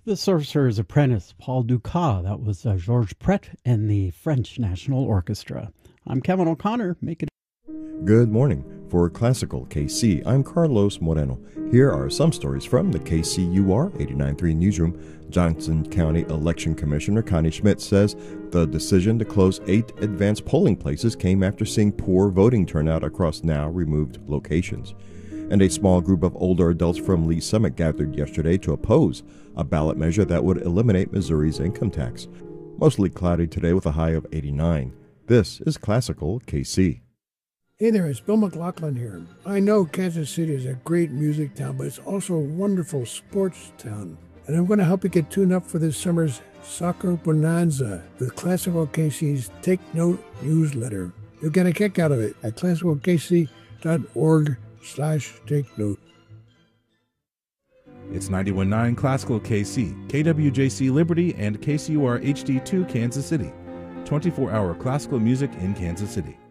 The Sorcerer's Apprentice, Paul Dukas. That was Georges Pret and the French National Orchestra. I'm Kevin O'Connor. Make it. Good morning. For Classical KC, I'm Carlos Moreno. Here are some stories from the KCUR 89.3 newsroom. Johnson County Election Commissioner Connie Schmidt says the decision to close 8 advanced polling places came after seeing poor voting turnout across now removed locations. And a small group of older adults from Lee Summit gathered yesterday to oppose a ballot measure that would eliminate Missouri's income tax. Mostly cloudy today with a high of 89. This is Classical KC. Hey there, it's Bill McLaughlin here. I know Kansas City is a great music town, but it's also a wonderful sports town. And I'm going to help you get tuned up for this summer's Soccer Bonanza with Classical KC's Take Note newsletter. You'll get a kick out of it at classicalkc.org/take note. It's 91.9 Classical KC, KWJC Liberty, and KCUR HD2 Kansas City. 24-hour classical music in Kansas City.